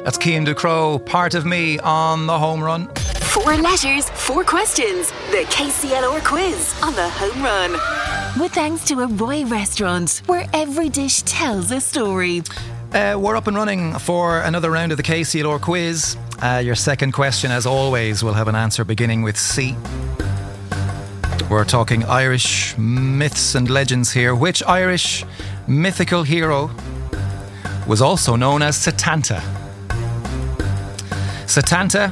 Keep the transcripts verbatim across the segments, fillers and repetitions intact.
That's Cian Ducrot, Part of Me on the Home Run. Four letters, four questions. The K C L R quiz on the Home Run. With thanks to a Roy restaurant, where every dish tells a story. Uh, we're up and running for another round of the K C L R quiz. Uh, your second question, as always, will have an answer beginning with C. We're talking Irish myths and legends here. Which Irish mythical hero was also known as Setanta? Setanta,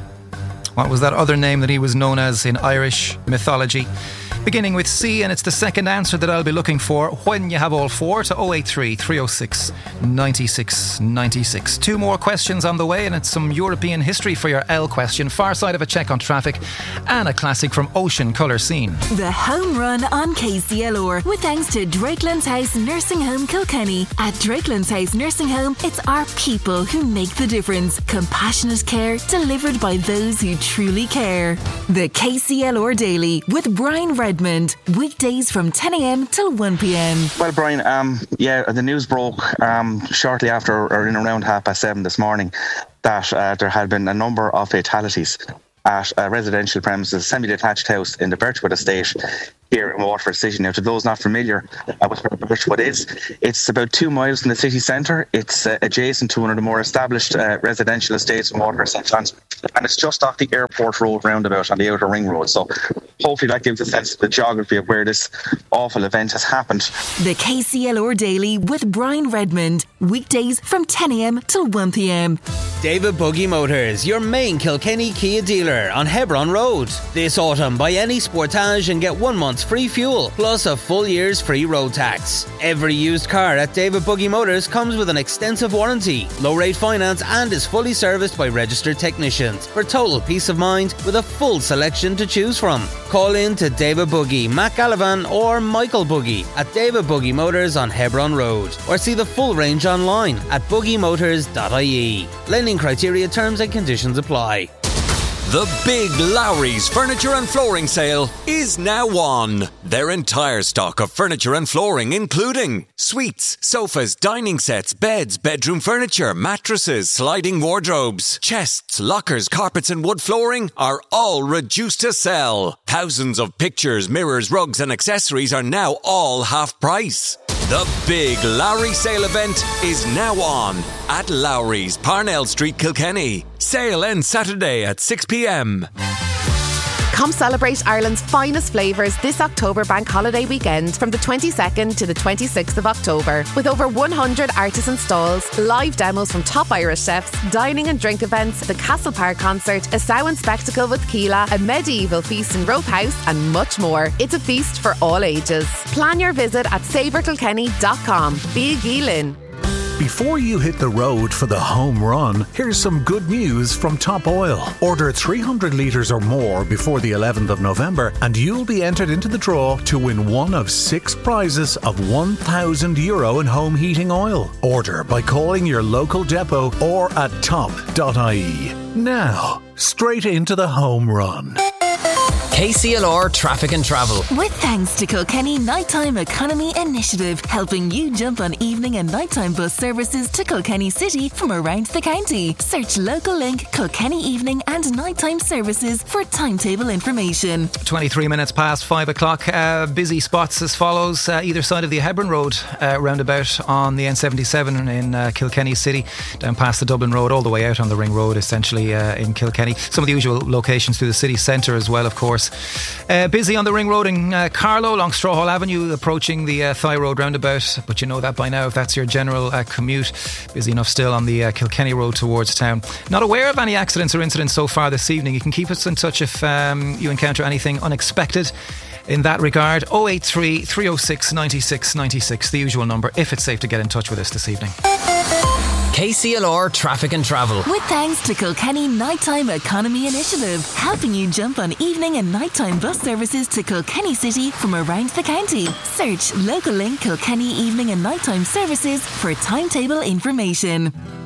what was that other name that he was known as in Irish mythology? Beginning with C, and it's the second answer that I'll be looking for when you have all four to oh eight three, three oh six, nine six nine six. Two more questions on the way, and it's some European history for your L question, far side of a check on traffic, and a classic from Ocean Colour Scene. The Home Run on K C L R, with thanks to Drakelands House Nursing Home Kilkenny. At Drakelands House Nursing Home, it's our people who make the difference. Compassionate care delivered by those who truly care. The K C L R Daily with Brian Redmond. Weekdays from ten a.m. till one p.m. Well, Brian, um, yeah, the news broke um, shortly after, or in around half past seven this morning, that uh, there had been a number of fatalities at a residential premises, a semi-detached house in the Birchwood estate here in Waterford City. Now, to those not familiar uh, with where Birchwood is, it's about two miles from the city centre. It's uh, adjacent to one of the more established uh, residential estates in Waterford, Saint John's, and it's just off the Airport Road roundabout on the Outer Ring Road. So hopefully that gives a sense of the geography of where this awful event has happened. The K C L R Daily with Brian Redmond. Weekdays from ten a.m. till one p.m. David Buggy Motors, your main Kilkenny Kia dealer on Hebron Road. This autumn, buy any Sportage and get one month's free fuel, plus a full year's free road tax. Every used car at David Buggy Motors comes with an extensive warranty, low rate finance, and is fully serviced by registered technicians for total peace of mind with a full selection to choose from. Call in to David Buggy, Matt Gallivan or Michael Buggy at David Buggy Motors on Hebron Road, or see the full range online at buggy motors dot I E. Lending criteria, terms and conditions apply. The Big Lowry's Furniture and Flooring Sale is now on. Their entire stock of furniture and flooring, including suites, sofas, dining sets, beds, bedroom furniture, mattresses, sliding wardrobes, chests, lockers, carpets and wood flooring, are all reduced to sell. Thousands of pictures, mirrors, rugs and accessories are now all half price. The Big Lowry Sale event is now on at Lowry's, Parnell Street, Kilkenny. Sale ends Saturday at six p.m. Come celebrate Ireland's finest flavours this October bank holiday weekend from the twenty-second to the twenty-sixth of October. With over one hundred artisan stalls, live demos from top Irish chefs, dining and drink events, the Castle Park concert, a Samhain spectacle with Keela, a medieval feast in Rope House and much more. It's a feast for all ages. Plan your visit at savour kilkenny dot com. Big Elin. Before you hit the road for the home run, here's some good news from Top Oil. Order three hundred litres or more before the eleventh of November and you'll be entered into the draw to win one of six prizes of one thousand euro in home heating oil. Order by calling your local depot or at top dot I E. Now, straight into the home run. K C L R Traffic and Travel. With thanks to Kilkenny Nighttime Economy Initiative, helping you jump on evening and nighttime bus services to Kilkenny City from around the county. Search local link Kilkenny Evening and Nighttime Services for timetable information. twenty-three minutes past five o'clock. Uh, busy spots as follows. Uh, either side of the Hebron Road uh, roundabout on the N seventy-seven in uh, Kilkenny City, down past the Dublin Road, all the way out on the Ring Road, essentially uh, in Kilkenny. Some of the usual locations through the city centre as well, of course. Uh, busy on the Ring Road in uh, Carlow, along Straw Hall Avenue, approaching the uh, Thigh Road roundabout, but you know that by now if that's your general uh, commute. Busy enough still on the uh, Kilkenny Road towards town. Not aware of any accidents or incidents so far this evening. You can keep us in touch if um, you encounter anything unexpected in that regard. oh eight three, three oh six, nine six nine six, the usual number if it's safe to get in touch with us this evening. K C L R Traffic and Travel. With thanks to Kilkenny Nighttime Economy Initiative, helping you jump on evening and nighttime bus services to Kilkenny City from around the county. Search local link Kilkenny Evening and Nighttime Services for timetable information.